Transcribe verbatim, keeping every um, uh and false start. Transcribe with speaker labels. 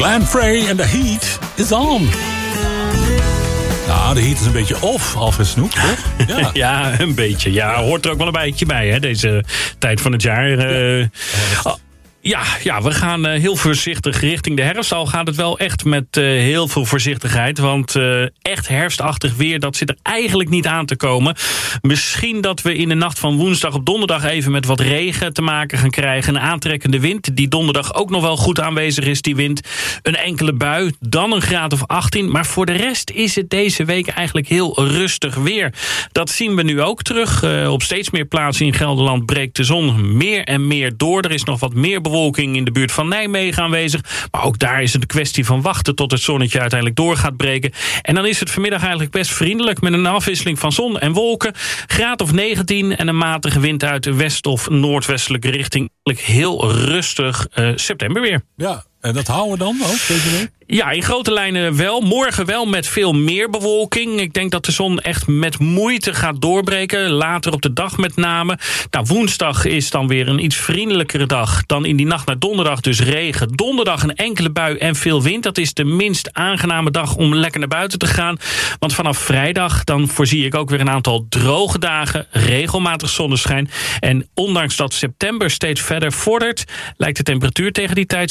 Speaker 1: Glenn Frey en The Heat is on. Nou, de heat is een beetje off, Alfred Snoek, toch?
Speaker 2: Ja. ja, een beetje. Ja, hoort er ook wel een beetje bij, hè, deze tijd van het jaar. Ja. Uh, oh, ja, ja, we gaan uh, heel voorzichtig richting de herfst. Al gaat het wel echt met uh, heel veel voorzichtigheid. Want uh, echt herfstachtig weer, dat zit er eigenlijk niet aan te komen. Misschien dat we in de nacht van woensdag op donderdag even met wat regen te maken gaan krijgen. Een aantrekkende wind, die donderdag ook nog wel goed aanwezig is, die wind. Een enkele bui, dan een graad of achttien. Maar voor de rest is het deze week eigenlijk heel rustig weer. Dat zien we nu ook terug. Uh, op steeds meer plaatsen in Gelderland breekt de zon meer en meer door. Er is nog wat meer bewolking in de buurt van Nijmegen aanwezig. Maar ook daar is het een kwestie van wachten tot het zonnetje uiteindelijk door gaat breken. En dan is het vanmiddag eigenlijk best vriendelijk met een afwisseling van zon en wolken. Graad of negentien en een matige wind uit de west- of noordwestelijke richting. Heel rustig uh, september weer.
Speaker 1: Ja, en dat houden we dan ook deze week?
Speaker 2: Ja, in grote lijnen wel. Morgen wel met veel meer bewolking. Ik denk dat de zon echt met moeite gaat doorbreken. Later op de dag met name. Nou, woensdag is dan weer een iets vriendelijkere dag. Dan in die nacht naar donderdag dus regen. Donderdag een enkele bui en veel wind. Dat is de minst aangename dag om lekker naar buiten te gaan. Want vanaf vrijdag dan voorzie ik ook weer een aantal droge dagen. Regelmatig zonneschijn. En ondanks dat september steeds verder vordert, lijkt de temperatuur tegen die tijd